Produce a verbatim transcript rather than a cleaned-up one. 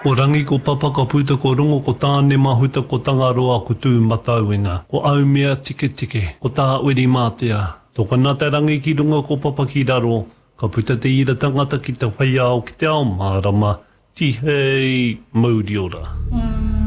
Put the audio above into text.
Ko rangi ko papa ka puta ko rongo ko tāne mahuta ko tangaroa ko tū matauenga. Ko au mea tike tike, ko tā uri mātea. Tōka nā te rangi ki runga ko papa ki raro, ka puta te ira tangata ki te whai ao ki te ao mārama, ti hei mauri ora. Mm.